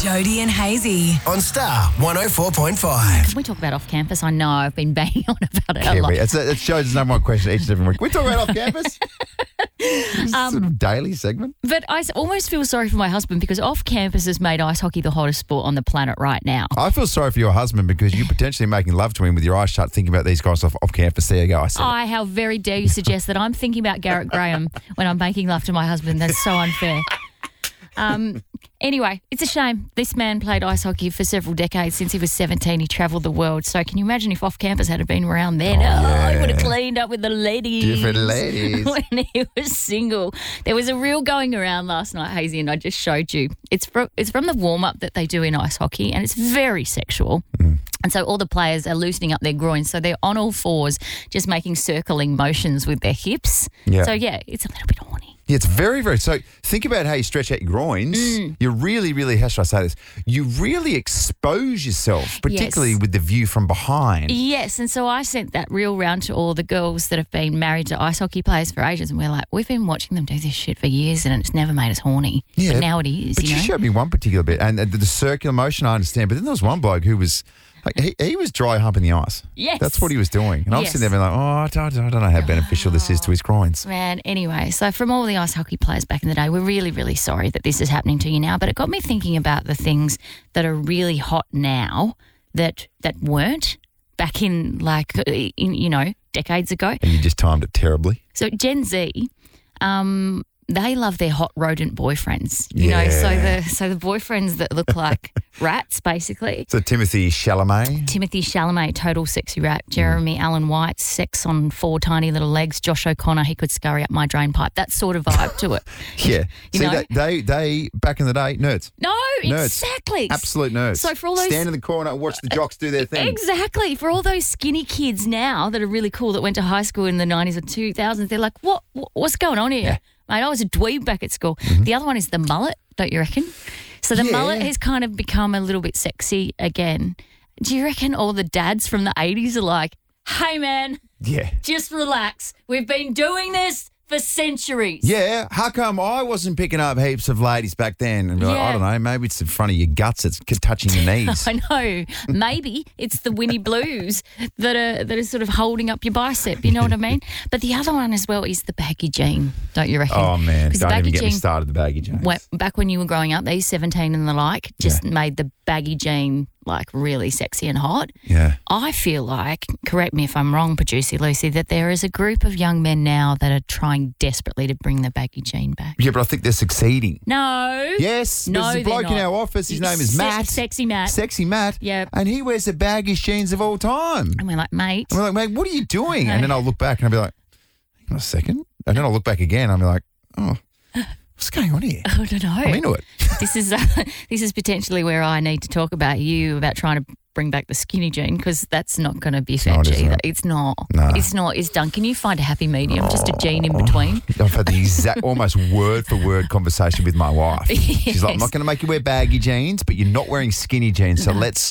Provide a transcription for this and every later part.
Jody and Hazy on Star 104.5. Can we talk about off campus? I know I've been banging on about it a lot. It's Jody's number one question each and every week. Can we talk about off campus? Sort of daily segment. But I almost feel sorry for my husband because off campus has made ice hockey the hottest sport on the planet right now. I feel sorry for your husband because you're potentially making love to him with your eyes shut, thinking about these guys off campus. There you go. I said it. How very dare you suggest that I'm thinking about Garrett Graham when I'm making love to my husband. That's so unfair. Anyway, it's a shame. This man played ice hockey for several decades. Since he was 17, he travelled the world. So can you imagine if off campus had been around then? He would have cleaned up with the ladies. Different ladies. When he was single. There was a reel going around last night, Hazy, and I just showed you. It's from the warm-up that they do in ice hockey, and it's very sexual. And so all the players are loosening up their groins. So they're on all fours, just making circling motions with their hips. Yeah. So, yeah, it's a little bit horny. Yeah, it's very, very... So think about how you stretch out your groins. You really, really... How should I say this? You really expose yourself, particularly with the view from behind. Yes, and so I sent that reel round to all the girls that have been married to ice hockey players for ages, and we're like, we've been watching them do this shit for years and it's never made us horny. Yeah, but now it is, But you showed me one particular bit, and the circular motion, I understand, but then there was one bloke who was... Like, he was dry humping the ice. Yes. That's what he was doing. And I was sitting there being like, I don't know how beneficial this is to his groins. Man, anyway, so from all the ice hockey players back in the day, we're really, really sorry that this is happening to you now. But it got me thinking about the things that are really hot now that weren't back in, decades ago. And you just timed it terribly. So Gen Z, they love their hot rodent boyfriends, you know, so the boyfriends that look like rats, basically. So Timothy Chalamet, total sexy rat. Jeremy Allen White, sex on 4 tiny little legs. Josh O'Connor, he could scurry up my drain pipe. That sort of vibe to it. Yeah. You know? They back in the day, nerds. No, nerds. Exactly. Absolute nerds. So for all those... Stand in the corner and watch the jocks do their thing. Exactly. For all those skinny kids now that are really cool that went to high school in the 90s or 2000s, they're like, what's going on here? Yeah. Mate, I was a dweeb back at school. The other one is the mullet, don't you reckon? So the mullet has kind of become a little bit sexy again. Do you reckon all the dads from the 80s are like, hey, man, just relax. We've been doing this for centuries. Yeah, how come I wasn't picking up heaps of ladies back then? And like, I don't know, maybe it's in front of your guts, it's touching your knees. I know. Maybe it's the Winnie Blues that are sort of holding up your bicep, you know what I mean? But the other one as well is the baggy jean, don't you reckon? Oh, man, don't even get me started, the baggy jeans. Back when you were growing up, these 17 and the like just made the baggy jean like really sexy and hot. Yeah. I feel like, correct me if I'm wrong, Producer Lucy, that there is a group of young men now that are trying desperately to bring the baggy jean back. Yeah, but I think they're succeeding. No. Yes. No, there's a bloke in our office. His name is Matt. Sexy Matt. Sexy Matt. Yeah. And he wears the baggiest jeans of all time. And we're like, mate. And we're like, mate, what are you doing? And then I'll look back and I'll be like, hang on a second. And then I'll look back again and I'll be like, oh, what's going on here? I don't know. I'm into it. This is potentially where I need to talk about you about trying to bring back the skinny jean because that's not going to be fetch either. It's not. No. It's not. It's done. Can you find a happy medium, just a jean in between? I've had the exact, almost word for word conversation with my wife. Yes. She's like, I'm not going to make you wear baggy jeans, but you're not wearing skinny jeans, so let's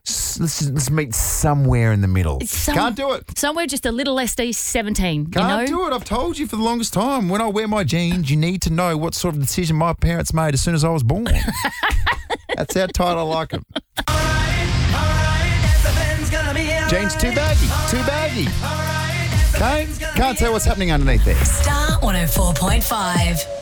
meet somewhere in the middle. Can't do it. Somewhere just a little less 17. Can't do it. I've told you for the longest time. When I wear my jeans, you need to know what sort of decision my parents made as soon as I was born. That's how tight I like them. Jeans too baggy. Too baggy. Okay? Can't tell what's happening underneath there. Star 104.5.